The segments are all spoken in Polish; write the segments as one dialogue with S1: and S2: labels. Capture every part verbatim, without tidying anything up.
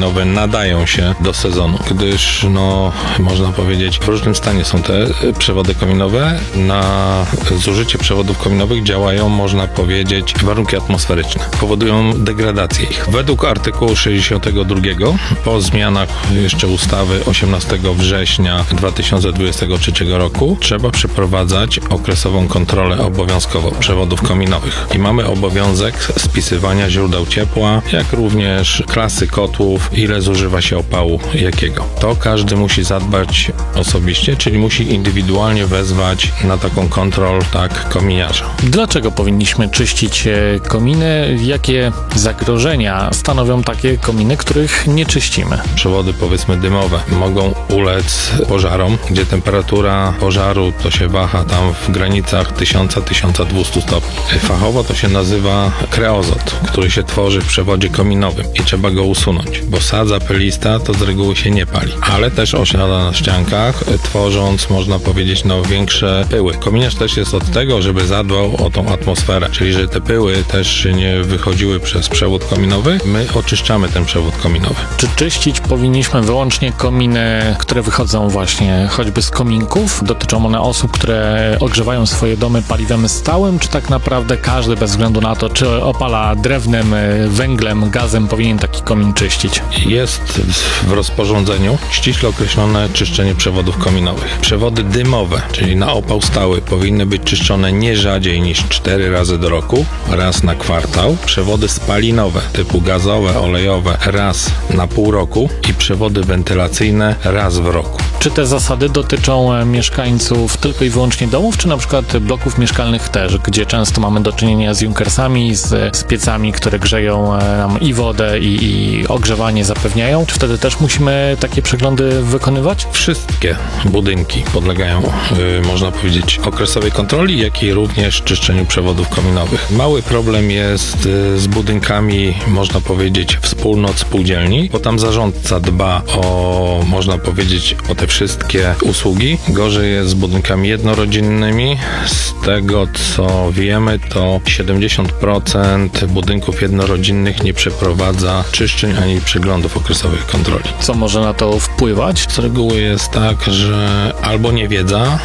S1: kominowe nadają się do sezonu, gdyż no można powiedzieć w różnym stanie są te przewody kominowe. Na zużycie przewodów kominowych działają, można powiedzieć, warunki atmosferyczne. Powodują degradację ich. Według artykułu sześćdziesiątego drugiego po zmianach jeszcze ustawy osiemnastego września dwa tysiące dwudziestego trzeciego roku trzeba przeprowadzać okresową kontrolę obowiązkową przewodów kominowych. I mamy obowiązek spisywania źródeł ciepła, jak również klasy kotłów, ile zużywa się opału jakiego. To każdy musi zadbać osobiście, czyli musi indywidualnie wezwać na taką kontrolę, tak, kominiarza.
S2: Dlaczego powinniśmy czyścić kominy? Jakie zagrożenia stanowią takie kominy, których nie czyścimy?
S1: Przewody, powiedzmy, dymowe mogą ulec pożarom, gdzie temperatura pożaru to się waha tam w granicach tysiąc do tysiąca dwustu stopni. Fachowo to się nazywa kreozot, który się tworzy w przewodzie kominowym i trzeba go usunąć, bo sadza pelista to z reguły się nie pali, ale też osiada na ściankach, tworząc, można powiedzieć, no większe pyły. Kominiarz też jest od tego, żeby zadbał o tą atmosferę, czyli że te pyły też nie wychodziły przez przewód kominowy. My oczyszczamy ten przewód kominowy.
S2: Czy czyścić powinniśmy wyłącznie kominy, które wychodzą właśnie choćby z kominków? Dotyczą one osób, które ogrzewają swoje domy paliwem stałym, czy tak naprawdę każdy bez względu na to, czy opala drewnem, węglem, gazem, powinien taki komin czyścić?
S1: Jest w rozporządzeniu ściśle określone czyszczenie przewodów kominowych. Przewody dymowe, czyli na opał stały, powinny być czyszczone nie rzadziej niż cztery razy do roku, raz na kwartał. Przewody spalinowe typu gazowe, olejowe raz na pół roku i przewody wentylacyjne raz w roku.
S2: Czy te zasady dotyczą mieszkańców tylko i wyłącznie domów, czy na przykład bloków mieszkalnych też, gdzie często mamy do czynienia z junkersami, z, z piecami, które grzeją nam i wodę, i, i ogrzewanie zapewniają? Czy wtedy też musimy takie przeglądy wykonywać?
S1: Wszystkie budynki podlegają, yy, można powiedzieć, okresowej kontroli, jak i również czyszczeniu przewodów kominowych. Mały problem jest yy, z budynkami, można powiedzieć, wspólnot spółdzielni, bo tam zarządca dba o, można powiedzieć, o te wszystkie usługi. Gorzej jest z budynkami jednorodzinnymi. Z tego, co wiemy, to siedemdziesiąt procent budynków jednorodzinnych nie przeprowadza czyszczeń ani przeglądów okresowych kontroli.
S2: Co może na to wpływać?
S1: Z reguły jest tak, że albo niewiedza,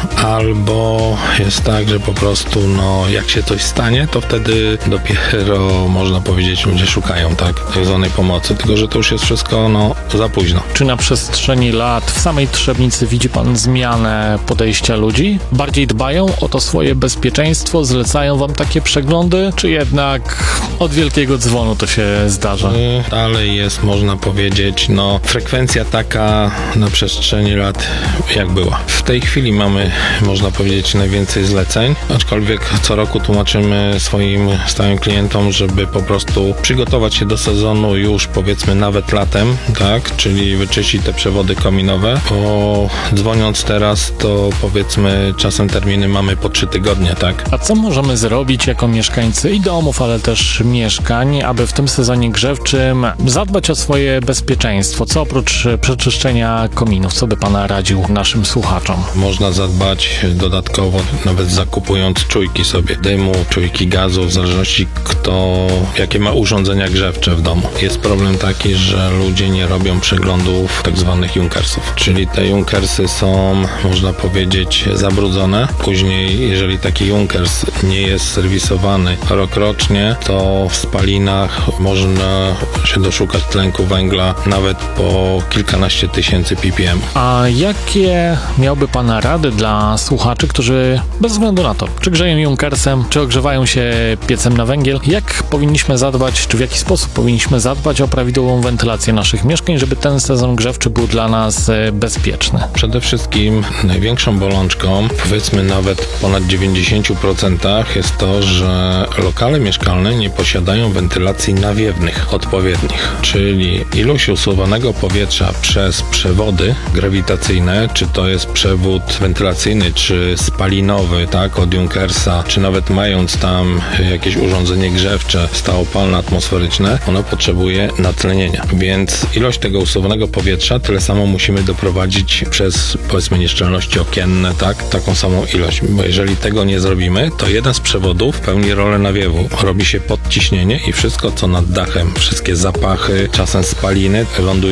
S1: albo jest tak, że po prostu, no, jak się coś stanie, to wtedy dopiero, można powiedzieć, ludzie szukają, tak, tak zwanej pomocy. Tylko że to już jest wszystko, no, za późno.
S2: Czy na przestrzeni lat w samej Trzebnicy widzi pan zmianę podejścia ludzi? Bardziej dbają o to swoje bezpieczeństwo, zlecają wam takie przeglądy, czy jednak od wielkiego dzwonu to się zdarza?
S1: Dalej jest, można powiedzieć, no, frekwencja taka na przestrzeni lat, jak była. W tej chwili mamy, można powiedzieć, najwięcej zleceń, aczkolwiek co roku tłumaczymy swoim stałym klientom, żeby po prostu przygotować się do sezonu już, powiedzmy, nawet latem, tak, czyli wyczyścić te przewody kominowe, bo dzwoniąc teraz, to powiedzmy czasem terminy mamy po trzy tygodnie, tak.
S2: A co możemy zrobić jako mieszkańcy i domów, ale też mieszkań, aby w tym sezonie grzewczym zadbać o swoje bezpieczeństwo? Co oprócz przeczyszczenia kominów, co by pan radził naszym słuchaczom?
S1: Można zadbać dodatkowo, nawet zakupując czujki sobie dymu, czujki gazu, w zależności kto, jakie ma urządzenia grzewcze w domu. Jest problem taki, że ludzie nie robią przeglądów tak zwanych junkersów, czyli te junkersy są, można powiedzieć, zabrudzone. Później, jeżeli taki junkers nie jest serwisowany rokrocznie, to w spalinach można się doszukać tlenku węgla nawet po kilkanaście tysięcy ppm.
S2: A jakie miałby pan rady dla słuchaczy, którzy bez względu na to, czy grzeją junkersem, czy ogrzewają się piecem na węgiel, jak powinniśmy zadbać, czy w jaki sposób powinniśmy zadbać o prawidłową wentylację naszych mieszkań, żeby ten sezon grzewczy był dla nas bezpieczny?
S1: Przede wszystkim największą bolączką, powiedzmy nawet ponad dziewięćdziesiąt procent, jest to, że lokale mieszkalne nie posiadają wentylacji nawiewnych odpowiednich, czyli ilość usuwanego powietrza przez przewody grawitacyjne, czy to jest przewód wentylacyjny, czy spalinowy, tak, od junkersa, czy nawet mając tam jakieś urządzenie grzewcze stałopalne atmosferyczne, ono potrzebuje natlenienia, więc ilość tego usuwanego powietrza tyle samo musimy doprowadzić przez, powiedzmy, nieszczelności okienne, tak, taką samą ilość, bo jeżeli tego nie zrobimy, to jeden z przewodów pełni rolę nawiewu, robi się podciśnienie i wszystko, co nad dachem, wszystkie zapachy, czasem spaliny, ląduje